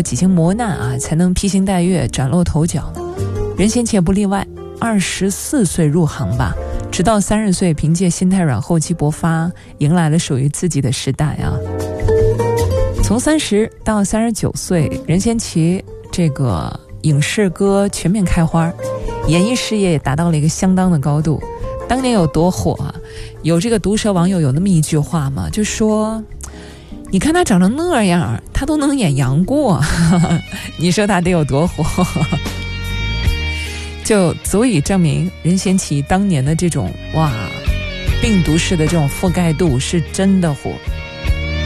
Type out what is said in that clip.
几经磨难啊，才能披星戴月崭露头角。任贤齐也不例外，24岁入行吧，直到30岁凭借心太软厚积薄发，迎来了属于自己的时代啊。从30到39岁，任贤齐这个影视歌全面开花，演艺事业也达到了一个相当的高度。当年有多火啊？有这个毒舌网友有那么一句话嘛，就说你看他长成那样，他都能演杨过，你说他得有多火？就足以证明任贤齐当年的这种病毒式的这种覆盖度是真的火。